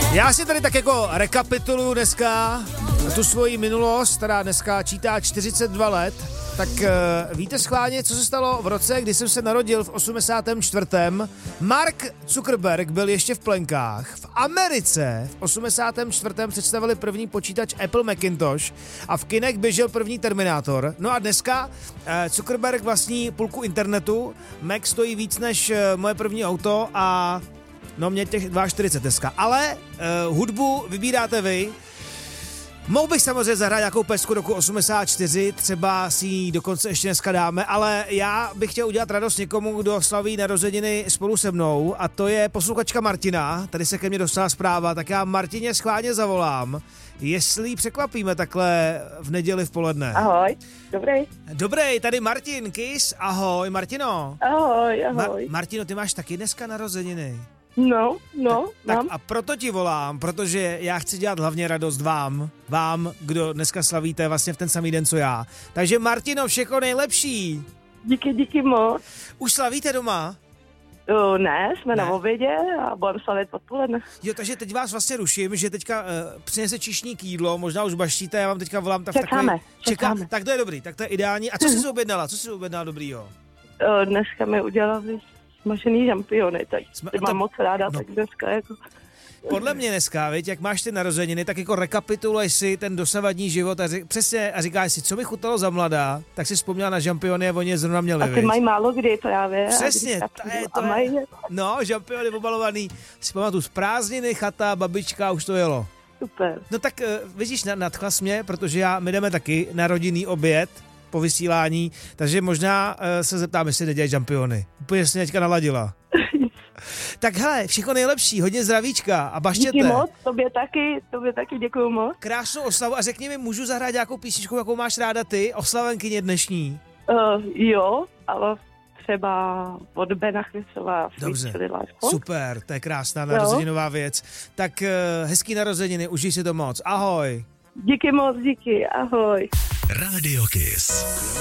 Já si tady tak jako rekapituluju dneska tu svoji minulost, která dneska čítá 42 let. Tak víte schválně, co se stalo v roce, kdy jsem se narodil v 84. Mark Zuckerberg byl ještě v plenkách. V Americe v 84. představili první počítač Apple Macintosh a v kinech běžel první Terminátor. No a dneska Zuckerberg vlastní půlku internetu, Mac stojí víc než moje první auto a no mě těch 42 dneska. Ale hudbu vybíráte vy. Mohl bych samozřejmě zahrát nějakou pesku roku 84, třeba si ji dokonce ještě dneska dáme, ale já bych chtěl udělat radost někomu, kdo slaví narozeniny spolu se mnou, a to je posluchačka Martina. Tady se ke mně dostala zpráva, tak já Martině schválně zavolám, jestli ji překvapíme takhle v neděli v poledne. Ahoj, dobrý. Dobrý, tady Martin Kiss, ahoj Martino. Ahoj. Martino, ty máš taky dneska narozeniny? No, tak mám. A proto ti volám, protože já chci dělat hlavně radost vám, kdo dneska slavíte vlastně v ten samý den, co já. Takže Martino, všechno nejlepší. Díky moc. Už slavíte doma? Ne, jsme na obědě a budeme slavit odpoledne. Jo, takže teď vás vlastně ruším, že teďka přinese číšník jídlo, možná už baštíte, já vám teďka volám tak Čekáme. Tak to je dobrý, tak to je ideální. A co jsi objednala? Co jsi objednala dobrýho? Dneska mi udělali smažený žampiony, tak mám moc ráda, tak dneska jako... Podle mě dneska, víš, jak máš ty narozeniny, tak jako rekapituluješ si ten dosavadní život a přesně a říkáš si, co mi chutnalo za mladá, tak si vzpomněla na žampiony a oni je zrovna měli, a ty mají málo kdy právě. Přesně, to je. No, žampiony obalovaný, si pamatuju, z prázdniny, chata, babička, už to jelo. Super. No tak vidíš, nadchla jsi mě, protože my jdeme taky na rodinný oběd po vysílání, takže možná se zeptám, jestli nedělají žampiony. Úplně jsi mě teďka naladila. Tak hele, všechno nejlepší, hodně zdravíčka a baštěte. Díky moc, tobě taky děkuju moc. Krásnou oslavu a řekni mi, můžu zahrát nějakou písničku, jakou máš ráda ty, oslavenkyně dnešní? Jo, ale třeba od Bena Chrysova. Dobře, super, to je krásná narozeninová věc. Tak hezký narozeniny, užij si to moc, ahoj. Díky moc, ahoj. Radio Kiss.